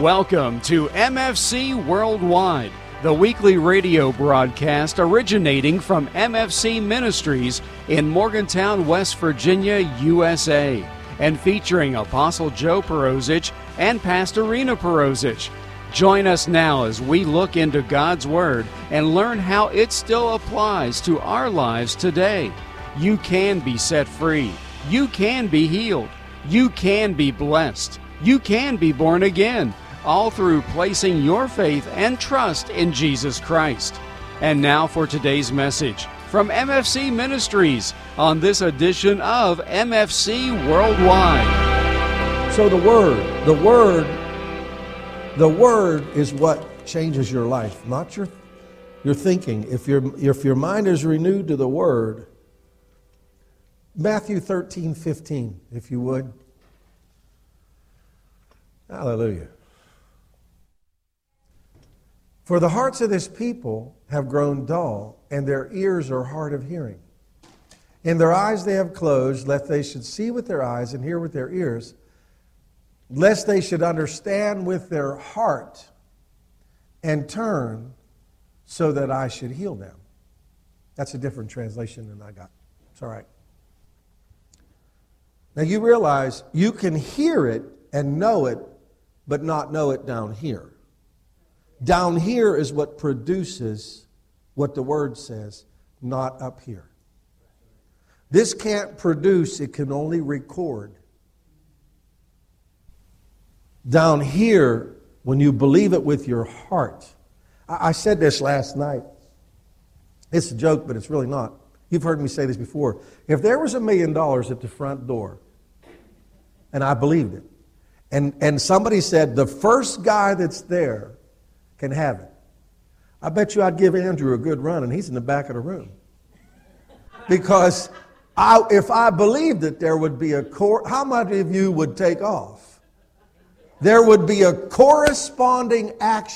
Welcome to MFC Worldwide, the weekly radio broadcast originating from MFC Ministries in Morgantown, West Virginia, USA, and featuring Apostle Joe Perosic and Pastor Rena Perosic. Join us now as we look into God's Word and learn how it still applies to our lives today. You can be set free. You can be healed. You can be blessed. You can be born again, all through placing your faith and trust in Jesus Christ. And now for today's message from MFC Ministries on this edition of MFC Worldwide. So the Word is what changes your life, not your thinking. If your mind is renewed to the Word, Matthew 13:15, if you would. Hallelujah. For the hearts of this people have grown dull, and their ears are hard of hearing. And their eyes they have closed, lest they should see with their eyes and hear with their ears, lest they should understand with their heart and turn so that I should heal them. That's a different translation than I got. It's all right. Now you realize you can hear it and know it, but not know it down here. Down here is what produces what the Word says, not up here. This can't produce, it can only record. Down here, when you believe it with your heart. I said this last night. It's a joke, but it's really not. You've heard me say this before. If there was $1 million at the front door, and I believed it, and somebody said, the first guy that's there can have it, I bet you I'd give Andrew a good run, and he's in the back of the room. Because if I believed that there would be how many of you would take off? There would be a corresponding action.